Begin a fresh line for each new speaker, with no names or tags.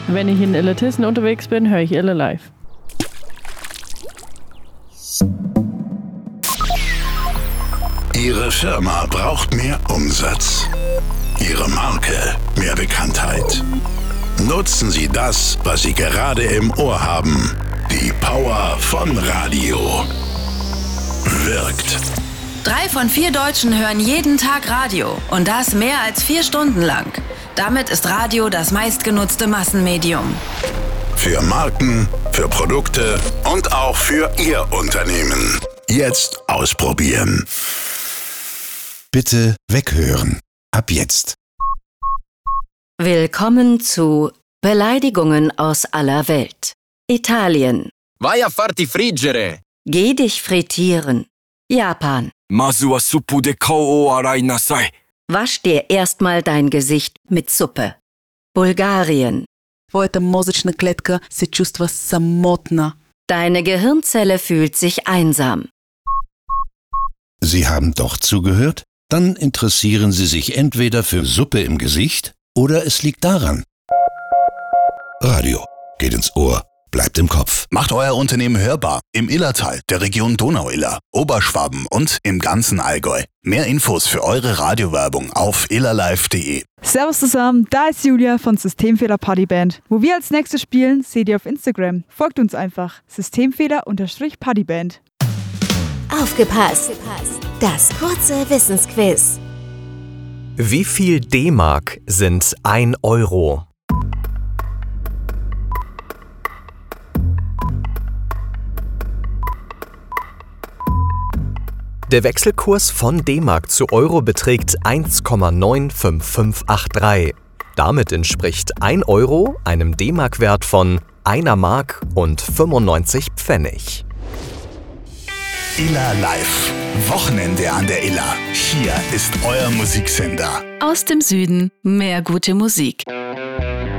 Wenn ich in Illertissen unterwegs bin, höre ich Iller live.
Ihre Firma braucht mehr Umsatz. Ihre Marke mehr Bekanntheit. Nutzen Sie das, was Sie gerade im Ohr haben. Die Power von Radio. Wirkt.
3 von 4 Deutschen hören jeden Tag Radio. Und das mehr als 4 Stunden lang. Damit ist Radio das meistgenutzte Massenmedium.
Für Marken, für Produkte und auch für Ihr Unternehmen. Jetzt ausprobieren.
Bitte weghören. Ab jetzt.
Willkommen zu Beleidigungen aus aller Welt. Italien.
Vai a farti friggere.
Geh dich frittieren. Japan.
Masu wa suppu de kao o arai nasai.
Wasch dir erstmal dein Gesicht mit Suppe. Bulgarien.
Твоята мозъчна клетка се чувства самотна.
Deine Gehirnzelle fühlt sich einsam.
Sie haben doch zugehört? Dann interessieren Sie sich entweder für Suppe im Gesicht oder es liegt daran. Radio geht ins Ohr, bleibt im Kopf.
Macht euer Unternehmen hörbar im Illertal, der Region Donau-Iller, Oberschwaben und im ganzen Allgäu. Mehr Infos für eure Radiowerbung auf illerlive.de.
Servus zusammen, da ist Julia von Systemfehler Partyband. Wo wir als nächstes spielen, seht ihr auf Instagram. Folgt uns einfach. Systemfehler_Partyband.
Aufgepasst! Das kurze Wissensquiz.
Wie viel D-Mark sind 1 Euro? Der Wechselkurs von D-Mark zu Euro beträgt 1,95583. Damit entspricht 1 Euro einem D-Mark-Wert von 1 Mark und 95 Pfennig.
Iller Live. Wochenende an der Iller. Hier ist euer Musiksender.
Aus dem Süden mehr gute Musik.